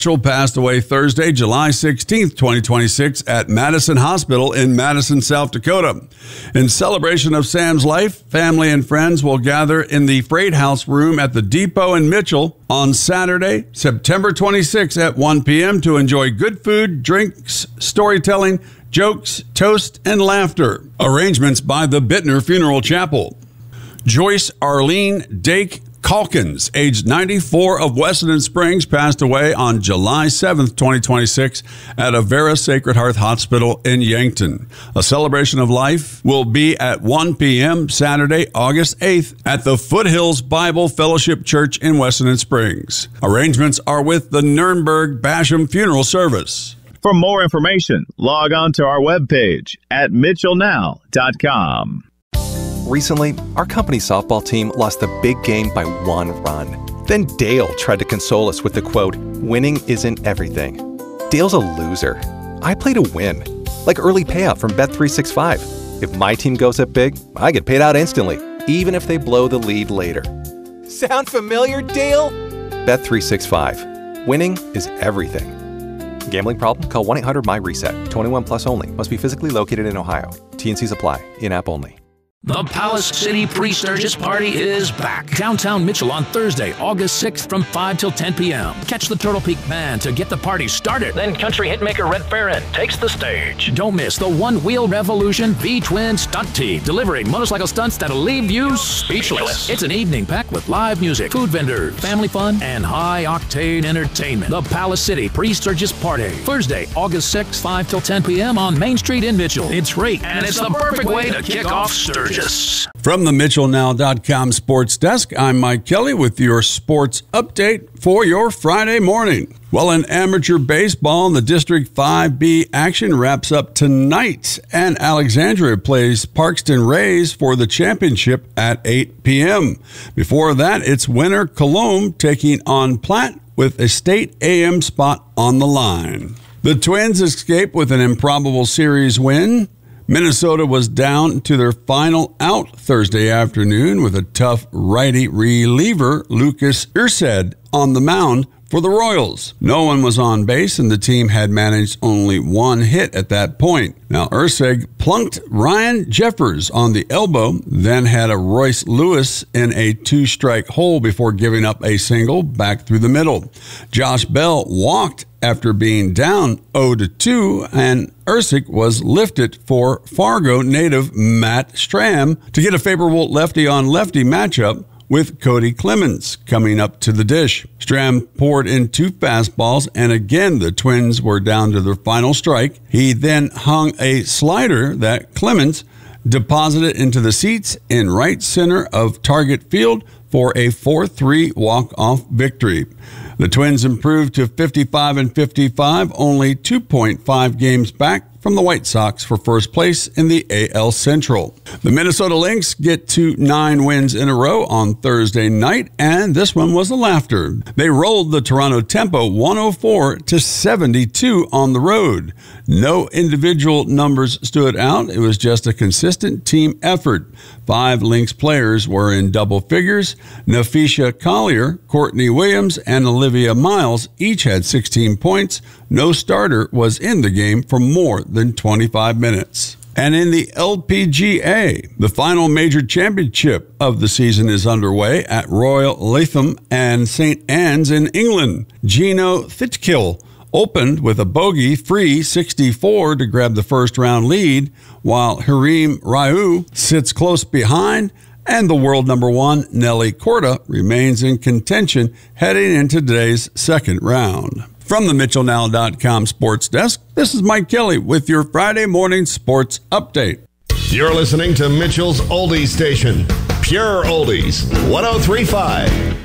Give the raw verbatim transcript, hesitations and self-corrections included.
Mitchell passed away Thursday, July sixteenth, twenty twenty-six at Madison Hospital in Madison, South Dakota. In celebration of Sam's life, family and friends will gather in the Freight House room at the Depot in Mitchell on Saturday, September twenty-sixth at one p.m. to enjoy good food, drinks, storytelling, jokes, toast, and laughter. Arrangements by the Bittner Funeral Chapel. Joyce Arlene Dake Calkins, aged ninety-four, of Wessenden Springs, passed away on July seventh, twenty twenty-six at Avera Sacred Heart Hospital in Yankton. A celebration of life will be at one p.m. Saturday, August eighth at the Foothills Bible Fellowship Church in Wessenden Springs. Arrangements are with the Nurnberg Basham Funeral Service. For more information, log on to our webpage at mitchell now dot com. Recently, our company's softball team lost the big game by one run. Then Dale tried to console us with the quote, "Winning isn't everything." Dale's a loser. I play to win, like early payout from Bet three sixty-five. If my team goes up big, I get paid out instantly, even if they blow the lead later. Sound familiar, Dale? Bet three sixty-five. Winning is everything. Gambling problem? Call one eight hundred M Y reset. twenty-one plus only. Must be physically located in Ohio. T and Cs apply. In-app only. The Palace City Pre-Sturgis Party is back. Downtown Mitchell on Thursday, August sixth from five till ten p.m. Catch the Turtle Peak Band to get the party started. Then country hitmaker Red Farron takes the stage. Don't miss the One Wheel Revolution V-Twin Stunt Team, delivering motorcycle stunts that'll leave you speechless. It's an evening packed with live music, food vendors, family fun, and high-octane entertainment. The Palace City Pre-Sturgis Party, Thursday, August sixth, five till ten p.m. on Main Street in Mitchell. It's great, and it's the perfect way to kick off Sturgis. From the Mitchell Now dot com sports desk, I'm Mike Kelly with your sports update for your Friday morning. Well, in amateur baseball, the District five B action wraps up tonight, and Alexandria plays Parkston Rays for the championship at eight p.m. Before that, it's winner Colombe taking on Platte with a state A M spot on the line. The Twins escape with an improbable series win. Minnesota was down to their final out Thursday afternoon with a tough righty reliever, Lucas Ursed, on the mound for the Royals. No one was on base, and the team had managed only one hit at that point. Now, Urseg plunked Ryan Jeffers on the elbow, then had a Royce Lewis in a two-strike hole before giving up a single back through the middle. Josh Bell walked after being down oh to two, and Ursig was lifted for Fargo native Matt Stram to get a favorable lefty-on-lefty matchup with Cody Clemens coming up to the dish. Stram poured in two fastballs, and again the Twins were down to their final strike. He then hung a slider that Clemens deposited into the seats in right center of Target Field for a four three walk-off victory. The Twins improved to fifty-five and fifty-five, only two point five games back from the White Sox for first place in the A L Central. The Minnesota Lynx get to nine wins in a row on Thursday night, and this one was a laughter. They rolled the Toronto Tempo one oh four to seventy-two on the road. No individual numbers stood out. It was just a consistent team effort. Five Lynx players were in double figures. Nafisha Collier, Courtney Williams, and Olivia Miles each had sixteen points. No starter was in the game for more than twenty-five minutes. And in the L P G A, the final major championship of the season is underway at Royal Latham and Saint Anne's in England. Gino Thitkill opened with a bogey-free sixty-four to grab the first-round lead, while Harim Ryu sits close behind, and the world number one, Nelly Korda, remains in contention heading into today's second round. From the Mitchell Now dot com sports desk, this is Mike Kelly with your Friday morning sports update. You're listening to Mitchell's Oldies Station, Pure Oldies, one oh three point five.